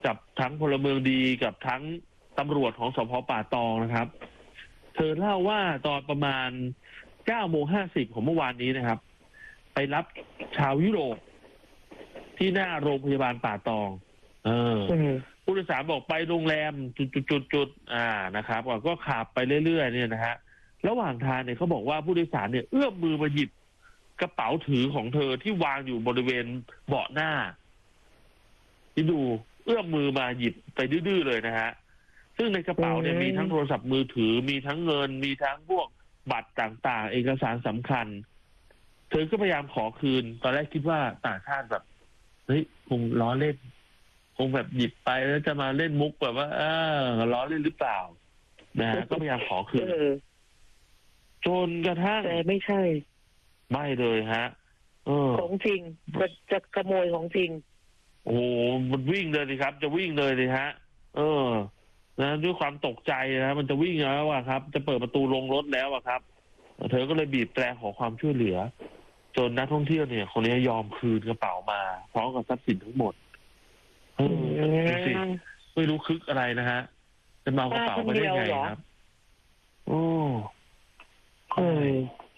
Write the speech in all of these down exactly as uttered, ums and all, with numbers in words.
กับทั้งพลเมืองดีกับทั้งตำรวจของสภ.ป่าตองนะครับเธอเล่าว่าตอนประมาณเก้าโมงห้าสิบของเมื่อวานนี้นะครับไปรับชาวยุโรปที่หน้าโรงพยาบาลป่าตองเออผู้โดยสารบอกไปโรงแรมจุดๆๆอ่านะครับก็ขับไปเรื่อยๆเนี่ยนะฮะระหว่างทางเนี่ยเขาบอกว่าผู้โดยสารเนี่ยเอื้อมมือมาหยิบกระเป๋าถือของเธอที่วางอยู่บริเวณเบาะหน้าที่ดูเอื้อมมือมาหยิบไปดื้อๆเลยนะฮะซึ่งในกระเป๋าเนี่ยมีทั้งโทรศัพท์มือถือมีทั้งเงินมีทั้งพวกบัตรต่างๆเอกสารสำคัญเธอก็พยายามขอคืนตอนแรกคิดว่าต่างชาติแบบเฮ้ยคงล้อเล่นคงแบบหยิบไปแล้วจะมาเล่นมุกแบบว่าเออล้อเล่นหรือเปล่านะฮะก็พยายามขอคืนจนกระทั่งแต่ไม่ใช่ไม่เลยฮะเออของจริงจะจะขโมยของจริงโอ้โหมันวิ่งเลยสิครับจะวิ่งเลยสิฮะเออนะด้วยความตกใจนะมันจะวิ่งแล้วอะครับจะเปิดประตูลงรถแล้วอะครับเธอก็เลยบีบแตรขอความช่วยเหลือจนนักท่องเที่ยวเนี่ยคนนี้ยอมคืนกระเป๋ามาพร้อมกับทรัพย์สินทั้งหมดเออดูสิไม่รู้คึกอะไรนะฮะจะมาเอากระเป๋าไปได้ไงครับโอ้เออ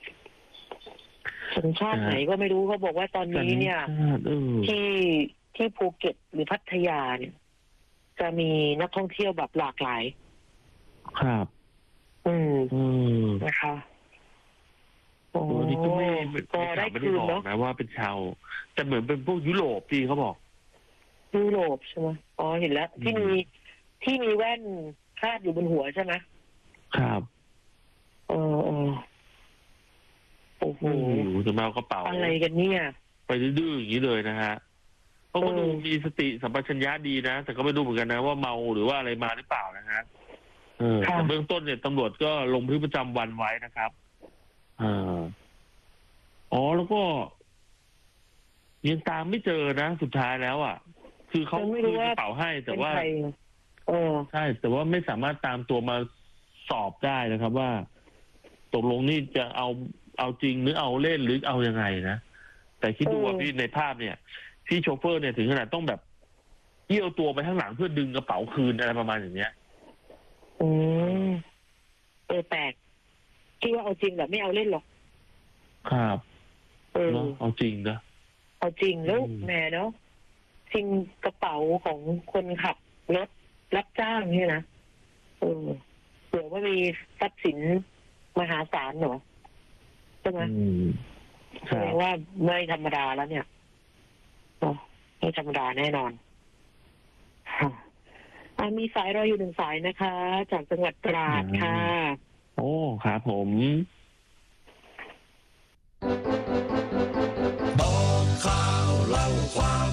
สัญชาติไหนก็ไม่รู้เขาบอกว่าตอนนี้เนี่ยที่ที่ภูเก็ตหรือพัทยาเนี่ยจะมีนักท่องเที่ยวแบบหลากหลายครับอืมอืมนะคะโอ้นี่ก็ไม่ก็ได้ไม่ได้บอกนะว่าเป็นชาวแต่เหมือนเป็นพวกยุโรปที่เขาบอกยุโรปใช่ไหมอ๋อเห็นแล้วที่มีที่มีแว่นคาดอยู่บนหัวใช่ไหมครับเออเออโอ้โหจะมาเอากระเป๋าอะไรกันเนี่ยไปดื้อๆอย่างนี้เลยนะฮะเขาก็ดูมีสติสัมปชัญญะดีนะแต่ก็ไม่รู้เหมือนกันนะว่าเมาหรือว่าอะไรมาหรือเปล่านะฮะเออแต่เบื้องต้นเนี่ยตำรวจก็ลงบันทึกประจำวันไว้นะครับอ่าอ๋อแล้วก็ยังตามไม่เจอนะสุดท้ายแล้วอ่ะคือเขาคืนกระเป๋าให้แต่ว่าเออใช่แต่ว่าไม่สามารถตามตัวมาสอบได้นะครับว่าตกลงนี่จะเอาเอาจริงหรือเอาเล่นหรือเอายังไงนะแต่คิดดูว่าพี่ในภาพเนี่ยพี่โชเฟอร์เนี่ยถึงขนาดต้องแบบเอี้ยวตัวไปข้างหลังเพื่อดึงกระเป๋าคืนอะไรประมาณอย่างเนี้ยอืมเออแปลกคิดว่าเอาจริงแบบไม่เอาเล่นหรอกครับเออเอาจริงนะเอาจริงแล้วแหมเนาะจริงกระเป๋าของคนขับรถรับจ้างเนี่ยนะเออเผื่อว่ามีทรัพย์สินมหาศาลเหรอใช่ไหมแสดงว่าไม่ธรรมดาแล้วเนี่ยไม่ธรรมดาแน่นอนมีสายรออยู่หนึ่งสายนะคะ จากจังหวัดตราดค่ะโอ้ครับผมบอกข่าวเล่าความ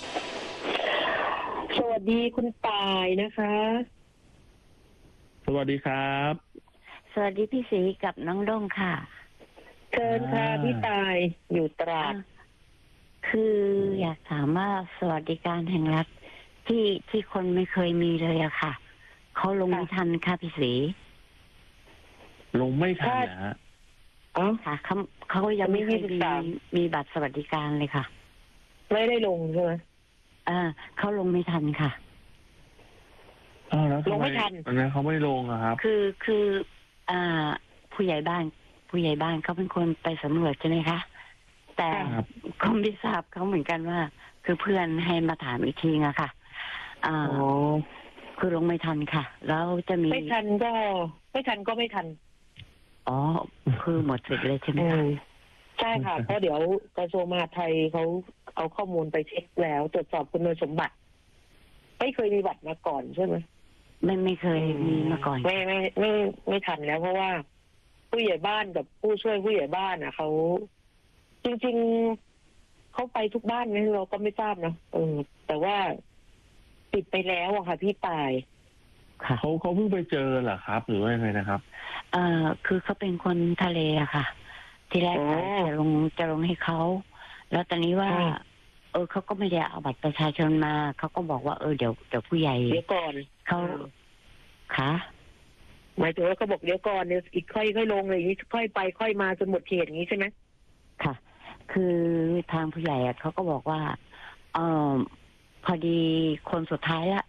สวัสดีคุณตายนะคะสวัสดีครับสวัสดีพี่ศรีกับน้องด้งค่ะเชิญค่ะพี่ตายอยู่ตราดคืออยากถามว่าสวัสดิการแห่งรัฐที่ที่คนไม่เคยมีเลยอะค่ะเขาลงไม่ทันค่ะพี่ศรีลงไม่ทันนะฮะอ๋อค่ะเขาเขายังไม่เคยมีมีบัตรสวัสดิการเลยค่ะไม่ได้ลงใช่ไหมอ่าเขาลงไม่ทันค่ะอ๋อแล้วลงไม่ทันอันนั้นเขาไม่ลงอะครับคือคืออ่าผู้ใหญ่บ้านผู้ใหญ่บ้านเขาเป็นคนไปสำรวจใช่ไหมคะแต่ก็ไม่ทราบเขาเหมือนกันว่าคือเพื่อนให้มาถามอีกทีอะค่ะอ่าคือลงไม่ทันค่ะแล้วจะมีไม่ทันก็ไม่ทันก็ไม่ทันอ๋อคือหมดสิทธิ์เลยใช่ไหมคะใช่ค่ะเพราะเดี๋ยวกระทรวงมหาดไทยเขาเอาข้อมูลไปเช็คแล้วตรวจสอบคุณสมบัติไม่เคยมีบัตรมาก่อนใช่ไหมไม่ไม่เคยมีมาก่อนไม่ไม่ไม่ไม่ทันแล้วเพราะว่าผู้ใหญ่บ้านกับผู้ช่วยผู้ใหญ่บ้านอ่ะเขาจริงๆเขาไปทุกบ้านนี่เราก็ไม่ทราบนะเออแต่ว่าปิดไปแล้วอะค่ะพี่ตายค่ะเขาเขาเพิ่งไปเจอเหรอครับหรือว่ายังไงนะครับเอ่อคือเขาเป็นคนทะเลอะค่ะทีแรกจะลงจะลงให้เขาแล้วตอนนี้ว่าเออเขาก็ไม่ได้เอาบัตรประชาชนมาเขาก็บอกว่าเออเดี๋ยวเดี๋ยวผู้ใหญ่เดี๋ยวก่อนเขาค่ะหมายถึงว่าเขาบอกเดี๋ยวก่อนเดี๋ยวอีกค่อยค่อยลงอะไรอย่างนี้ค่อยไปค่อยมาจนหมดเขตอย่างนี้ใช่ไหมค่ะคือทางผู้ใหญ่เขาก็บอกว่าเออพอดีคนสุดท้ายละ